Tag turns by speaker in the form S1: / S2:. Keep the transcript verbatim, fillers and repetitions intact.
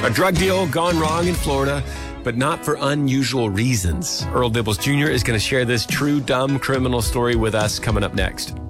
S1: A drug deal gone wrong in Florida, but not for unusual reasons. Earl Dibbles Junior is going to share this true dumb criminal story with us coming up next.